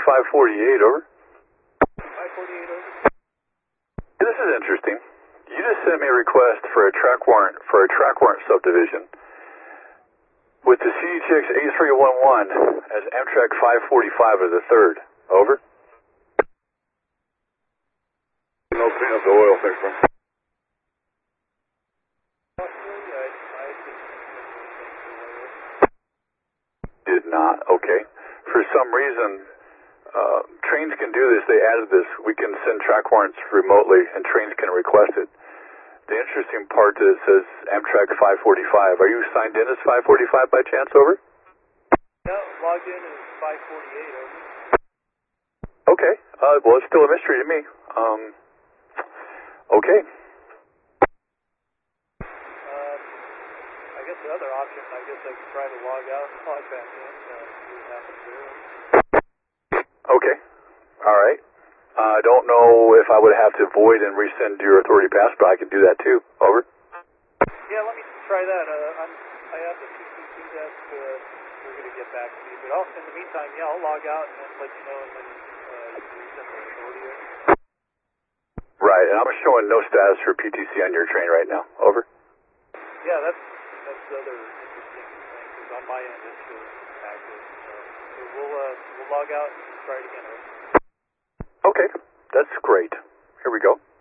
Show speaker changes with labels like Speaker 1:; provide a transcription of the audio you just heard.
Speaker 1: 548, over.
Speaker 2: 548, over.
Speaker 1: This is interesting. You just sent me a request for a track warrant subdivision with the CDTX A311 as Amtrak 545 of the 3rd. Over.
Speaker 3: No clean up the oil fixer.
Speaker 1: Did not. Okay. For some reason, trains can do this. They added this. We can send track warrants remotely, and trains can request it. The interesting part is it says Amtrak 545. Are you signed in as 545 by chance, over?
Speaker 2: No, logged in as 548, over.
Speaker 1: Okay. Well, it's still a mystery to me. Okay.
Speaker 2: I guess the other option, I guess I could try to log out and log back in, see what happens there.
Speaker 1: Okay. All right. I don't know if I would have to void and resend your authority pass, but I can do that too. Over.
Speaker 2: Yeah, let me try that. I have the PTC desk. We're going to get back to you. But in the meantime, yeah, I'll log out and then let you know, and then you can resend the authority.
Speaker 1: Right, and I'm showing no status for PTC on your train right now. Over.
Speaker 2: Yeah, that's the other interesting thing, because on my end it's still active. So we'll log out and try it again.
Speaker 1: Okay, that's great. Here we go.